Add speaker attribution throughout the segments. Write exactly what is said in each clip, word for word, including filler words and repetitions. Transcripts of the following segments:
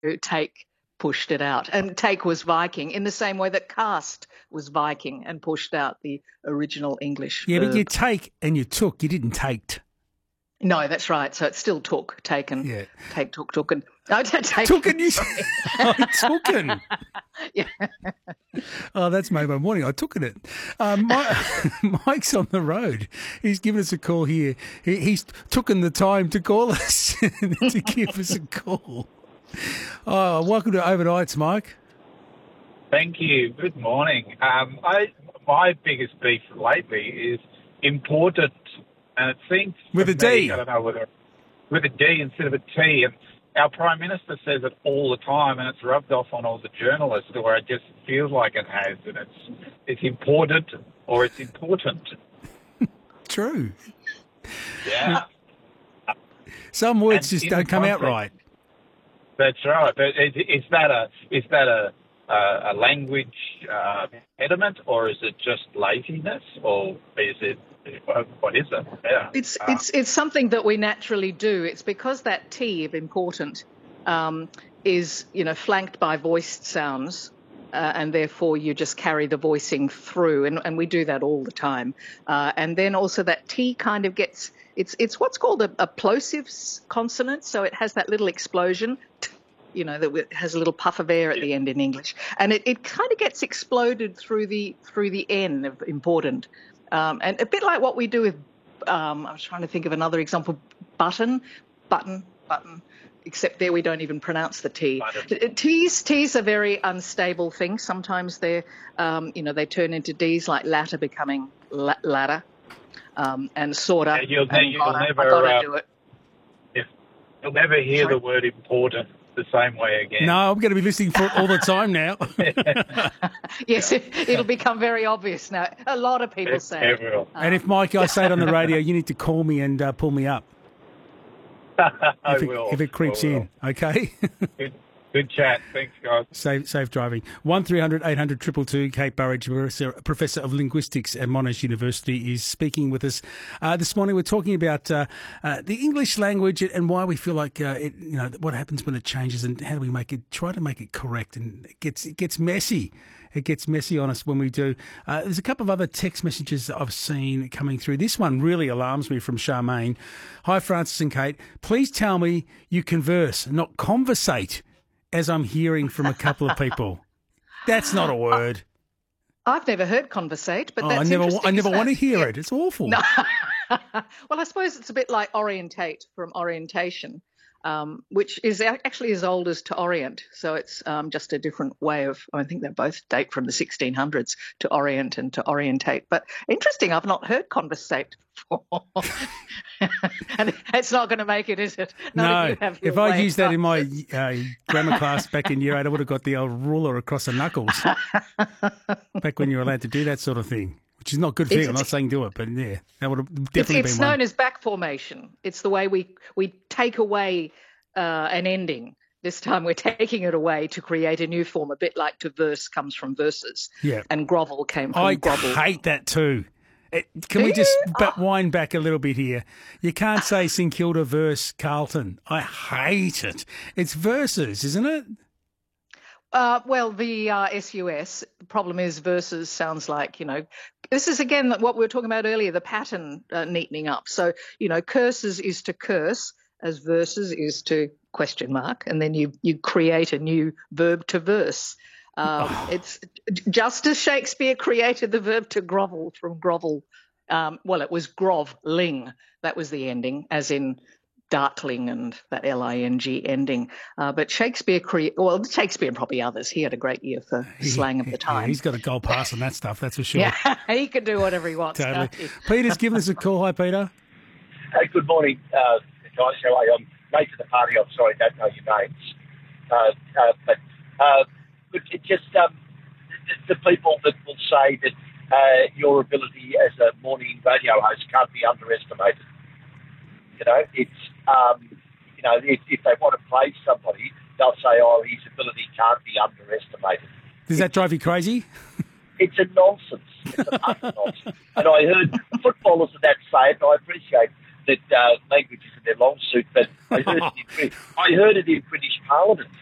Speaker 1: take pushed it out. And take was Viking in the same way that cast was Viking and pushed out the original English
Speaker 2: Yeah,
Speaker 1: verb.
Speaker 2: but you take and you took. You didn't taked.
Speaker 1: No, that's right. So it's still took, taken,
Speaker 2: Yeah.
Speaker 1: take, took, tooken. No, take,
Speaker 2: Tooken, you oh, tooken.
Speaker 1: Yeah.
Speaker 2: Oh, that's made my morning. I took it. Um, Mike, Mike's on the road. He's given us a call here. He, he's taken the time to call us to give us a call. Oh, welcome to Overnights, Mike.
Speaker 3: Thank you. Good morning. Um, I my biggest beef lately is important, and it seems
Speaker 2: with a
Speaker 3: me,
Speaker 2: D.
Speaker 3: I don't know whether with a D instead of a T. And our Prime Minister says it all the time, and it's rubbed off on all the journalists, where it just feels like it has, and it's it's important or it's important.
Speaker 2: True.
Speaker 3: Yeah.
Speaker 2: Some words
Speaker 3: And
Speaker 2: just
Speaker 3: in
Speaker 2: don't come out
Speaker 3: context-
Speaker 2: right.
Speaker 3: That's right. But is, is that a is that a a, a language uh, impediment, or is it just laziness, or is it what is it? Yeah.
Speaker 1: It's
Speaker 3: Uh,
Speaker 1: it's it's something that we naturally do. It's because that T of important um, is you know flanked by voiced sounds, uh, and therefore you just carry the voicing through, and, and we do that all the time. Uh, and then also that T kind of gets it's it's what's called a, a plosive s- consonant, so it has that little explosion. You know, that has a little puff of air at the end in English, and it, it kind of gets exploded through the through the N of important, um, and a bit like what we do with. Um, I was trying to think of another example. Button, button, button. Except there we don't even pronounce the T.
Speaker 3: Button.
Speaker 1: T's T's are very unstable things. Sometimes they're, um, you know, they turn into D's, like latter becoming la- ladder, um, and sorta.
Speaker 3: Yeah, you'll,
Speaker 1: and
Speaker 3: you'll
Speaker 1: gotta.
Speaker 3: never
Speaker 1: I gotta
Speaker 3: uh,
Speaker 1: do it.
Speaker 3: yeah, you'll never hear
Speaker 1: Sorry?
Speaker 3: the word important the same way again.
Speaker 2: No, I'm going to be listening for it all the time now.
Speaker 1: Yes, it, it'll become very obvious now. A lot of people
Speaker 3: It-
Speaker 1: say
Speaker 3: it
Speaker 1: it.
Speaker 3: will.
Speaker 2: And if, Mike, I say it on the radio, you need to call me and uh, pull me up.
Speaker 3: I
Speaker 2: if it,
Speaker 3: will.
Speaker 2: If it creeps
Speaker 3: I will.
Speaker 2: in, okay?
Speaker 3: Good, good chat. Thanks, guys.
Speaker 2: Safe, safe driving. one three hundred eight hundred two two two. Kate Burridge, Professor, Professor of Linguistics at Monash University, is speaking with us uh, this morning. We're talking about uh, uh, the English language and why we feel like uh, it. You know, what happens when it changes, and how do we make it? Try to make it correct, and it gets it gets messy. It gets messy on us when we do. Uh, there's a couple of other text messages that I've seen coming through. This one really alarms me from Charmaine. Hi, Francis and Kate. Please tell me you converse, not conversate, as I'm hearing from a couple of people. That's not a word.
Speaker 1: I've never heard conversate, but
Speaker 2: Oh,
Speaker 1: that's
Speaker 2: I never,
Speaker 1: interesting.
Speaker 2: I never
Speaker 1: isn't
Speaker 2: want to
Speaker 1: it?
Speaker 2: hear
Speaker 1: Yeah.
Speaker 2: it. It's awful.
Speaker 1: No. Well, I suppose it's a bit like orientate from orientation, um, which is ac- actually as old as to orient. So it's um, just a different way of, I think they both date from the sixteen hundreds, to orient and to orientate. But interesting, I've not heard conversate before. And it's not going to make it, is it? None of
Speaker 2: No,
Speaker 1: you have your
Speaker 2: if I
Speaker 1: way,
Speaker 2: used that in my
Speaker 1: Francis.
Speaker 2: uh, grammar class back in year eight, I would have got the old ruler across the knuckles. Back when you were allowed to do that sort of thing, which is not a good thing.
Speaker 1: It's-
Speaker 2: I'm not saying do it, but yeah, that would have
Speaker 1: It's,
Speaker 2: definitely
Speaker 1: it's
Speaker 2: been
Speaker 1: known
Speaker 2: one.
Speaker 1: as back formation. It's the way we, we take away uh, an ending. This time we're taking it away to create a new form, a bit like to verse comes from verses.
Speaker 2: Yeah.
Speaker 1: And grovel came from
Speaker 2: I
Speaker 1: grovel.
Speaker 2: hate that too. It, can
Speaker 1: Do
Speaker 2: we just
Speaker 1: you?
Speaker 2: ba- wind back a little bit here? You can't say St Kilda verse Carlton. I hate it. It's verses, isn't it?
Speaker 1: Uh, well, the uh, S U S, the problem is verses sounds like, you know, this is again what we were talking about earlier, the pattern uh, neatening up. So, you know, curses is to curse, as verses is to question mark, and then you, you create a new verb to verse. Um,
Speaker 2: Oh.
Speaker 1: It's just as Shakespeare created the verb to grovel from grovel. Um, well, it was groveling. That was the ending, as in darkling and that L I N G ending. Uh, but Shakespeare, cre- well, Shakespeare and probably others, he had a great ear for
Speaker 2: He-
Speaker 1: slang of the
Speaker 2: yeah,
Speaker 1: time.
Speaker 2: he's got a gold pass on that stuff, that's for sure.
Speaker 1: Yeah, he can do whatever he wants.
Speaker 2: Totally.
Speaker 1: can't he?
Speaker 2: Peter's given us a call. Hi, Peter.
Speaker 4: Hey, good morning, uh, guys. How are you? I'm late to the party. I'm sorry, I don't know your names. Uh, uh, but uh, look, it just um, the, the people that will say that uh, your ability as a morning radio host can't be underestimated. You know, it's um, you know, if, if they want to play somebody, they'll say, "Oh, his ability can't be underestimated."
Speaker 2: Does that drive you crazy?
Speaker 4: It's a nonsense. It's a utter nonsense. And I heard footballers of that say it, and I appreciate that uh, language is in their long suit, but I heard, it in, I heard it in British Parliament.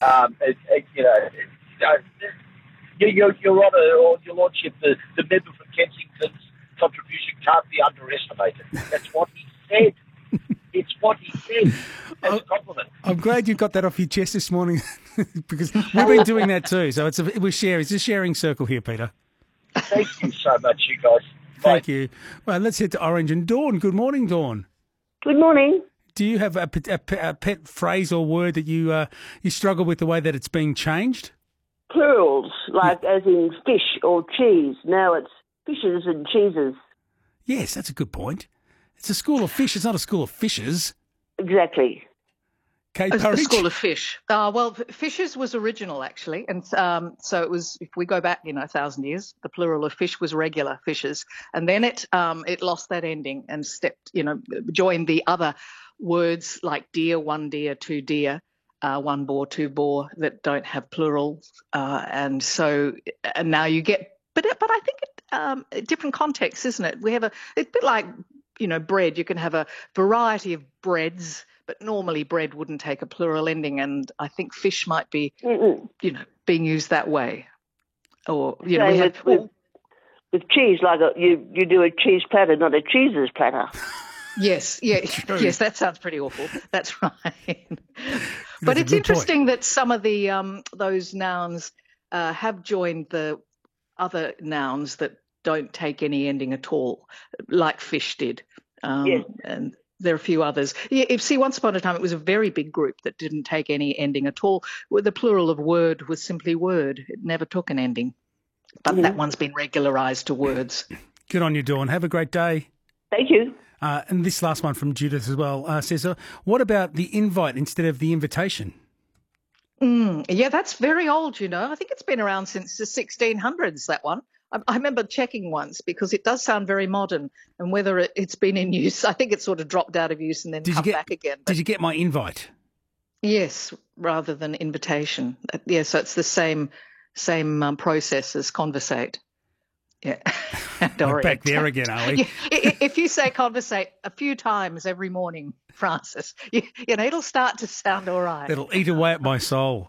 Speaker 4: Um, it, it, you know, it, you know your, your, your Honour, or Your Lordship, the, the member for Kensington's contribution can't be underestimated. That's what he said. It's what he said. As a compliment.
Speaker 2: I'm glad you got that off your chest this morning because we've been doing that too. So it's a, we're sharing. It's a sharing circle here, Peter.
Speaker 4: Thank you so much, you guys.
Speaker 2: Thank
Speaker 4: Bye.
Speaker 2: you. Well, let's head to Orange and Dawn. Good morning, Dawn.
Speaker 5: Good morning.
Speaker 2: Do you have a, a, a pet phrase or word that you uh, you struggle with the way that it's being changed?
Speaker 5: Plurals, like as in fish or cheese. Now it's fishes and cheeses.
Speaker 2: Yes, that's a good point. It's a school of fish. It's not a school of fishes.
Speaker 5: Exactly.
Speaker 2: Kate
Speaker 1: A
Speaker 2: Burridge?
Speaker 1: school of fish. Uh, well, fishes was original, actually. And um, so it was, if we go back, you know, a thousand years, the plural of fish was regular fishes. And then it um, it lost that ending and stepped, you know, joined the other words like deer, one deer, two deer, uh, one boar, two boar that don't have plural. Uh, and so and now you get, but but I think it, um, different contexts, isn't it? We have a, it's a bit like, you know, bread. You can have a variety of breads, but normally bread wouldn't take a plural ending, and I think fish might be,
Speaker 5: Mm-mm.
Speaker 1: you know, being used that way. Or, you
Speaker 5: Same
Speaker 1: know, we have...
Speaker 5: with, with, with cheese, like a, you, you do a cheese platter, not a cheeses platter.
Speaker 1: Yes, yeah, yes, that sounds pretty awful. That's right. But
Speaker 2: a
Speaker 1: it's
Speaker 2: good
Speaker 1: interesting that some of the um, those nouns uh, have joined the other nouns that don't take any ending at all, like fish did. Um,
Speaker 5: Yes.
Speaker 1: And there are a few others. Yeah, if, see, once upon a time, it was a very big group that didn't take any ending at all. The plural of word was simply word. It never took an ending. But
Speaker 5: Mm-hmm.
Speaker 1: that one's been regularised to words.
Speaker 2: Good on you, Dawn. Have a great day.
Speaker 5: Thank you.
Speaker 2: Uh, and this last one from Judith as well uh, says, uh, what about the invite instead of the invitation?
Speaker 1: Mm, yeah, that's very old, you know. I think it's been around since the sixteen hundreds, that one. I, I remember checking once because it does sound very modern, and whether it, it's been in use, I think it's sort of dropped out of use and then
Speaker 2: Did you
Speaker 1: come
Speaker 2: get-
Speaker 1: back again. But
Speaker 2: Did you get my invite?
Speaker 1: yes, rather than invitation. Uh, Yeah, so it's the same same um, process as conversate. Yeah. And
Speaker 2: We're back
Speaker 1: orient.
Speaker 2: there again, are we?
Speaker 1: Yeah, i- i- if you say conversate a few times every morning, Francis, you, you know, it'll start to sound all right.
Speaker 2: It'll eat away at my soul.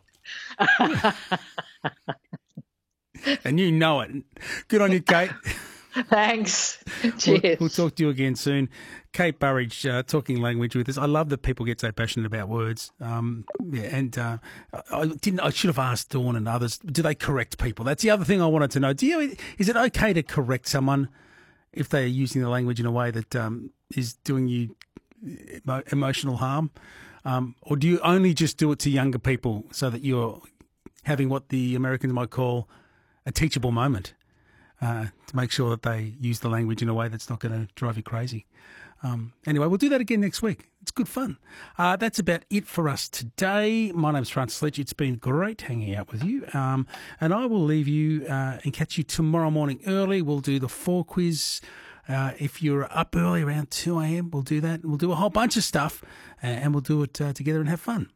Speaker 2: And you know it. Good on you, Kate.
Speaker 1: Thanks.
Speaker 2: We'll,
Speaker 1: Cheers.
Speaker 2: we'll talk to you again soon. Kate Burridge, uh, talking language with us. I love that people get so passionate about words. Um, yeah, and uh, I didn't. I should have asked Dawn and others. Do they correct people? That's the other thing I wanted to know. Do you? Is it okay to correct someone if they are using the language in a way that um, is doing you emo- emotional harm, um, or do you only just do it to younger people so that you're having what the Americans might call a teachable moment? Uh, to make sure that they use the language in a way that's not going to drive you crazy. Um, anyway, we'll do that again next week. It's good fun. Uh, that's about it for us today. My name's Francis Sledge. It's been great hanging out with you. Um, and I will leave you uh, and catch you tomorrow morning early. We'll do the four quiz. Uh, if you're up early around two a.m., we'll do that. We'll do a whole bunch of stuff uh, and we'll do it uh, together and have fun.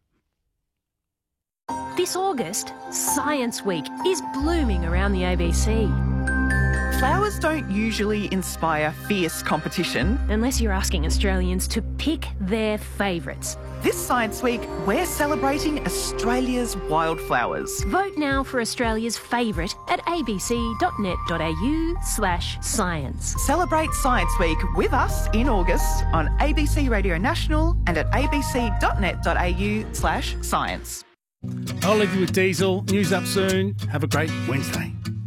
Speaker 6: This August, Science Week is blooming around the A B C.
Speaker 7: Flowers don't usually inspire fierce competition.
Speaker 6: Unless you're asking Australians to pick their favourites.
Speaker 7: This Science Week, we're celebrating Australia's wildflowers.
Speaker 6: Vote now for Australia's favourite at abc.net.au slash science.
Speaker 7: Celebrate Science Week with us in August on A B C Radio National and at abc.net.au slash science.
Speaker 2: I'll leave you with Diesel. News up soon. Have a great Wednesday.